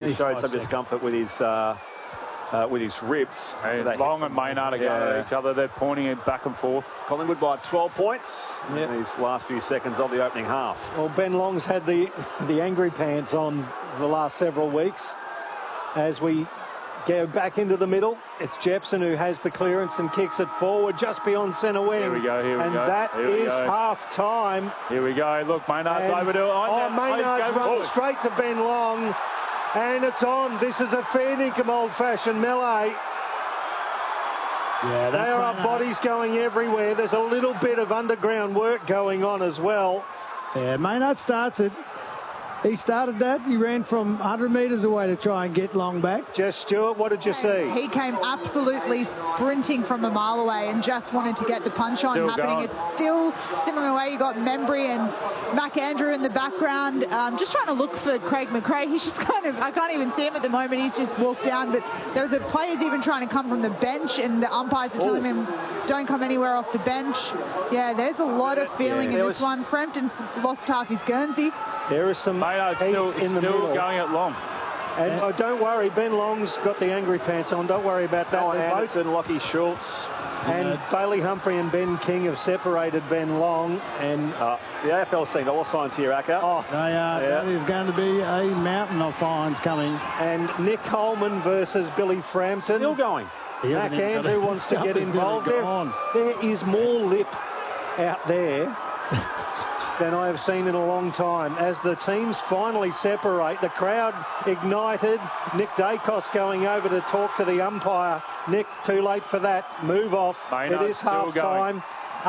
He showed some discomfort with his ribs. Long and Maynard are going at each other. They're pointing it back and forth. Collingwood by 12 points in these last few seconds of the opening half. Well, Ben Long's had the angry pants on the last several weeks. As we go back into the middle, it's Jepson who has the clearance and kicks it forward just beyond centre wing. Here we go, and that is half time. Here we go. Look, Maynard's overdoing it. Maynard's run straight to Ben Long. And it's on. This is a fair dinkum old-fashioned melee. Yeah, there are bodies going everywhere. There's a little bit of underground work going on as well. Yeah, Maynard starts it. He started that. He ran from 100 metres away to try and get Long back. Jess Stewart, what did you see? He came absolutely sprinting from a mile away and just wanted to get the punch on happening. Going. It's still simmering away. You got Membry and McAndrew in the background. Just trying to look for Craig McRae. He's just kind of, I can't even see him at the moment. He's just walked down. But there was players even trying to come from the bench, and the umpires are telling them, don't come anywhere off the bench. Yeah, there's a lot of feeling in this one. Frampton's lost half his Guernsey. There is some hate in the middle. Going at Long. And don't worry, Ben Long's got the angry pants on. Don't worry about that. Anderson, Lockie Schultz. And Bailey Humphrey and Ben King have separated Ben Long. And the AFL's seen all signs here, Acker. They are. That is going to be a mountain of fines coming. And Nick Coleman versus Billy Frampton. Still going. McAndrew wants to get involved. There is more lip out there than I have seen in a long time. As the teams finally separate, the crowd ignited. Nick Dacos going over to talk to the umpire. Nick, too late for that. Move off. Maynard, it is half time.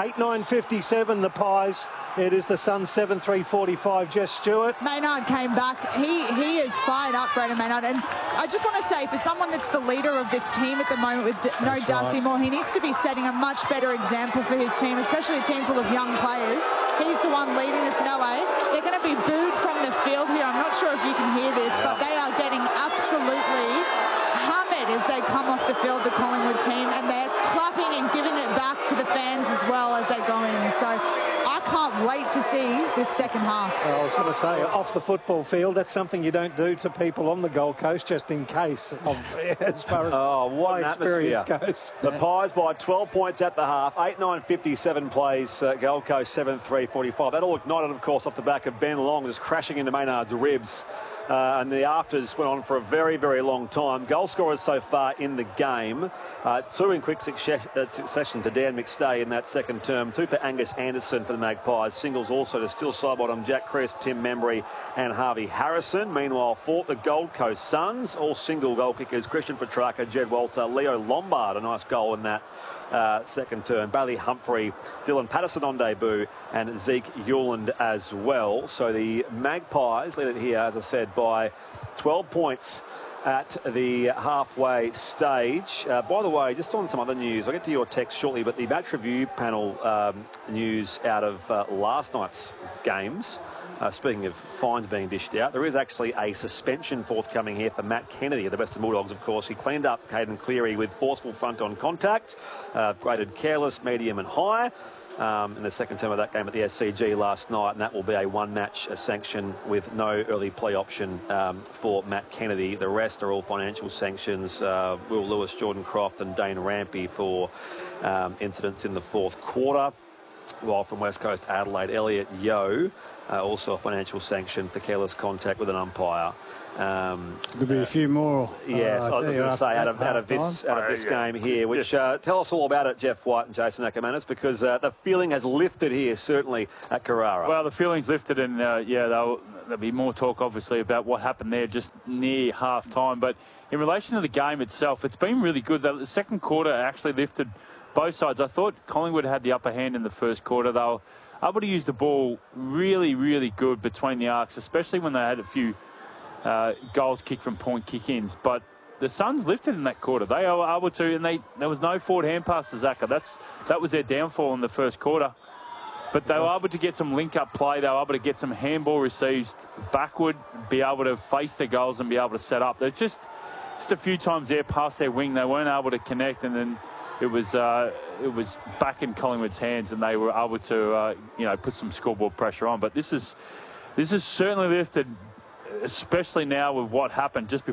8:9:57 the Pies. It is the Suns 7:3:45. Jess Stewart. Maynard came back. He is fired up, Brayden Maynard. And I just want to say, for someone that's the leader of this team at the moment with no Darcy Moore, he needs to be setting a much better example for his team, especially a team full of young players. He's the one leading this melee. They're going to be booed from the field here. I'm not sure if you can hear this, but they are getting absolutely hammered as they come off the field, the Collingwood team, and they're clapping and giving it back to the fans as well as they go in. So I can't wait to see this second half. I was going to say, off the football field, that's something you don't do to people on the Gold Coast, just in case, as far as what my experience goes. The Pies by 12 points at the half. 8:9:57 plays, Gold Coast 7:3:45. That all ignited, of course, off the back of Ben Long just crashing into Maynard's ribs. And the afters went on for a very, very long time. Goal scorers so far in the game. 2 in quick succession to Dan McStay in that second term. 2 for Angus Anderson for the Magpies. Singles also to Still Sidebottom, Jack Crisp, Tim Membry and Harvey Harrison. Meanwhile, for the Gold Coast Suns, all single goal kickers. Christian Petrarca, Jed Walter, Leo Lombard. A nice goal in that second term. Bailey Humphrey, Dylan Patterson on debut, and Zeke Hewland as well. So the Magpies lead it here, as I said, by 12 points at the halfway stage. By the way, just on some other news, I'll get to your text shortly, but the match review panel news out of last night's games. Speaking of fines being dished out, there is actually a suspension forthcoming here for Matt Kennedy of the Western Bulldogs, of course. He cleaned up Caden Cleary with forceful front-on contact, graded careless, medium and high in the second term of that game at the SCG last night, and that will be a one-match sanction with no early play option for Matt Kennedy. The rest are all financial sanctions. Will Lewis, Jordan Croft and Dane Rampy for incidents in the fourth quarter. While from West Coast Adelaide, Elliot Yeo, also a financial sanction for careless contact with an umpire. There'll be a few more. Yes, I was going to say out of this game here, which tell us all about it, Jeff White and Jason Ackermanis, because the feeling has lifted here, certainly at Carrara. Well, the feeling's lifted, and there'll be more talk, obviously, about what happened there just near half-time. But in relation to the game itself, it's been really good. The second quarter actually lifted both sides. I thought Collingwood had the upper hand in the first quarter. They were able to use the ball really, really good between the arcs, especially when they had a few goals kicked from point kick-ins. But the Suns lifted in that quarter. They were able to, and there was no forward hand pass to Zaka. That was their downfall in the first quarter. But they were able to get some link-up play. They were able to get some handball receives backward, be able to face their goals and be able to set up. There's just a few times there past their wing. They weren't able to connect, and then it was back in Collingwood's hands, and they were able to put some scoreboard pressure on. But this is certainly lifted, especially now with what happened just before